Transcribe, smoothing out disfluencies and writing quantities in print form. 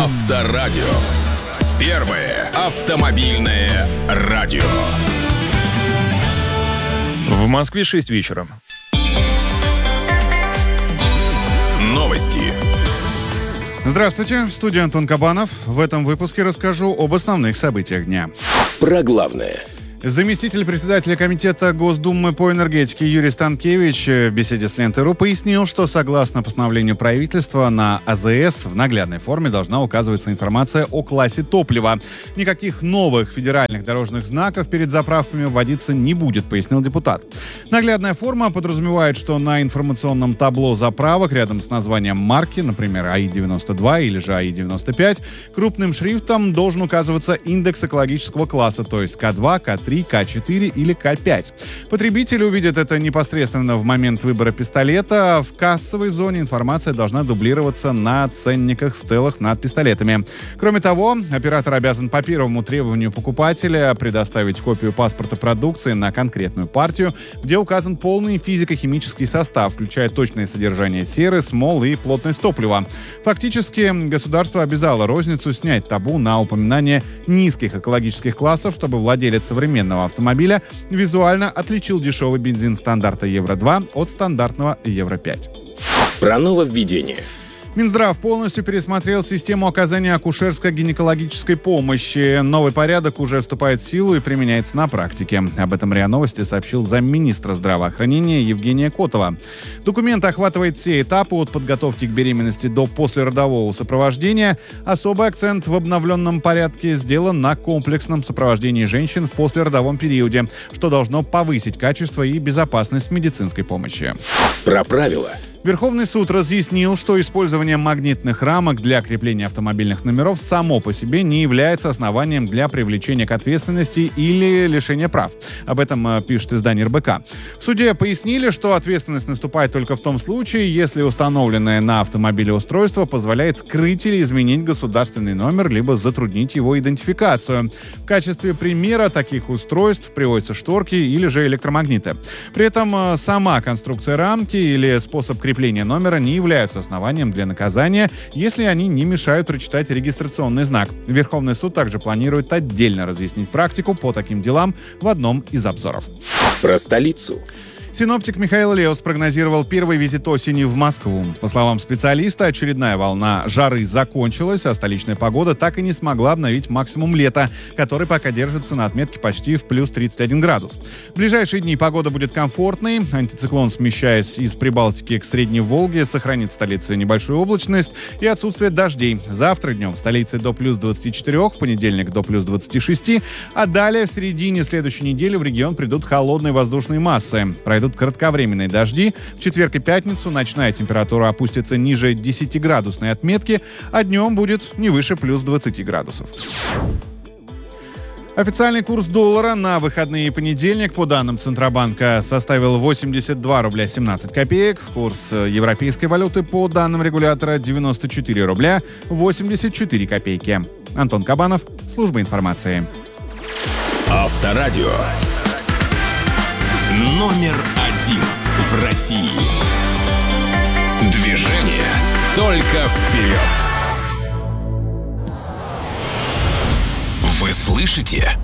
Авторадио. Первое автомобильное радио. В Москве 6 вечера. Новости. Здравствуйте, в студии Антон Кабанов. В этом выпуске расскажу об основных событиях дня. Про главное. Заместитель председателя комитета Госдумы по энергетике Юрий Станкевич в беседе с Лентой.ру пояснил, что согласно постановлению правительства на АЗС в наглядной форме должна указываться информация о классе топлива. Никаких новых федеральных дорожных знаков перед заправками вводиться не будет, пояснил депутат. Наглядная форма подразумевает, что на информационном табло заправок рядом с названием марки, например, АИ-92 или же АИ-95, крупным шрифтом должен указываться индекс экологического класса, то есть К2, К3, К4 или К5. Потребители увидят это непосредственно в момент выбора пистолета, а в кассовой зоне информация должна дублироваться на ценниках, стелах над пистолетами. Кроме того, оператор обязан по первому требованию покупателя предоставить копию паспорта продукции на конкретную партию, где указан полный физико-химический состав, включая точное содержание серы, смол и плотность топлива. Фактически, государство обязало розницу снять табу на упоминание низких экологических классов, чтобы владелец современного автомобиля визуально отличил дешевый бензин стандарта Евро-2 от стандартного Евро-5. Про нововведение. Минздрав полностью пересмотрел систему оказания акушерско-гинекологической помощи. Новый порядок уже вступает в силу и применяется на практике. Об этом РИА Новости сообщил замминистра здравоохранения Евгения Котова. Документ охватывает все этапы от подготовки к беременности до послеродового сопровождения. Особый акцент в обновленном порядке сделан на комплексном сопровождении женщин в послеродовом периоде, что должно повысить качество и безопасность медицинской помощи. Про правила. Верховный суд разъяснил, что использование магнитных рамок для крепления автомобильных номеров само по себе не является основанием для привлечения к ответственности или лишения прав. Об этом пишет издание РБК. В суде пояснили, что ответственность наступает только в том случае, если установленное на автомобиле устройство позволяет скрыть или изменить государственный номер, либо затруднить его идентификацию. В качестве примера таких устройств приводятся шторки или же электромагниты. При этом сама конструкция рамки или способ крепления номера не являются основанием для наказания, если они не мешают прочитать регистрационный знак. Верховный суд также планирует отдельно разъяснить практику по таким делам в одном из обзоров. Про столицу. Синоптик Михаил Леус прогнозировал первый визит осени в Москву. По словам специалиста, очередная волна жары закончилась, а столичная погода так и не смогла обновить максимум лета, который пока держится на отметке почти в плюс 31 градус. В ближайшие дни погода будет комфортной. Антициклон, смещаясь из Прибалтики к Средней Волге, сохранит в столице небольшую облачность и отсутствие дождей. Завтра днем в столице до плюс 24, в понедельник до плюс 26, а далее в середине следующей недели в регион придут холодные воздушные массы. Пройдут кратковременные дожди. В четверг и пятницу ночная температура опустится ниже 10-градусной отметки, а днем будет не выше плюс 20 градусов. Официальный курс доллара на выходные и понедельник, по данным Центробанка, составил 82 рубля 17 копеек. Курс европейской валюты, по данным регулятора, 94 рубля 84 копейки. Антон Кабанов, служба информации. Авторадио. Номер один в России. Движение только вперед. Вы слышите?